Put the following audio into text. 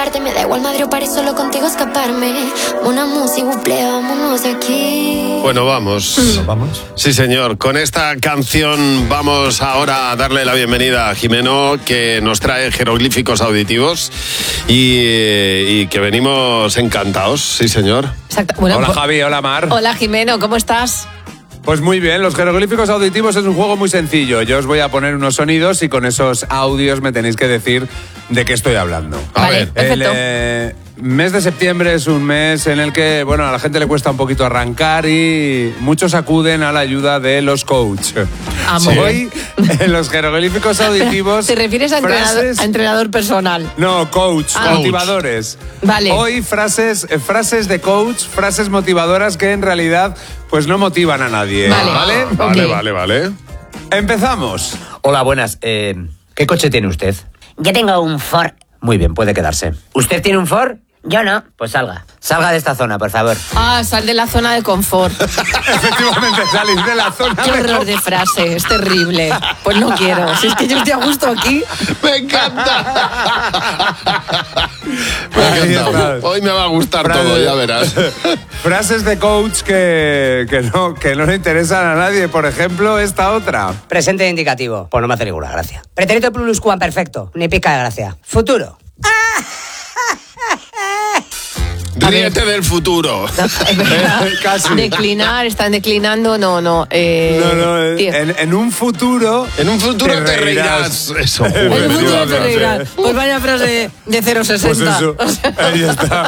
Me da igual Madrid o París, solo contigo escaparme. Una música, buple, vámonos de aquí. Bueno, vamos. ¿Vamos? Sí, señor. Con esta canción vamos ahora a darle la bienvenida a Jimeno, que nos trae jeroglíficos auditivos y que venimos encantados. Sí, señor. Exacto. Bueno, Hola, Javi. Hola, Mar. Hola, Jimeno, ¿cómo estás? Pues muy bien, los jeroglíficos auditivos es un juego muy sencillo. Yo os voy a poner unos sonidos y con esos audios me tenéis que decir de qué estoy hablando. Vale, perfecto. El mes de septiembre es un mes en el que, bueno, a la gente le cuesta un poquito arrancar y muchos acuden a la ayuda de los coach. Amo. Hoy, en los jeroglíficos auditivos... ¿Te refieres a entrenador personal? No, coach, motivadores. Vale. Hoy frases de coach, frases motivadoras que en realidad pues no motivan a nadie. Vale. Vale. Empezamos. Hola, buenas. ¿Qué coche tiene usted? Yo tengo un Ford. Muy bien, puede quedarse. ¿Usted tiene un Ford? Yo no. Pues salga. Salga de esta zona, por favor. Sal de la zona de confort. Efectivamente, salís de la zona. Qué horror de frase, es terrible. Pues no quiero. Si es que yo estoy a gusto aquí. ¡Me encanta! Ahí está. Hoy me va a gustar todo, ya verás. Frases de coach que no le interesan a nadie. Por ejemplo, esta otra. Presente indicativo. Pues no me hace ninguna gracia. Pretérito pluscuamperfecto. Ni pizca de gracia. Futuro. Ríete del futuro. Casi. Declinar, están declinando, no. Tío. En un futuro... En un futuro te reirás. Eso. En un futuro te Efectivamente. reirás. Pues vaya frase de 0,60. Pues eso, O sea, ahí está.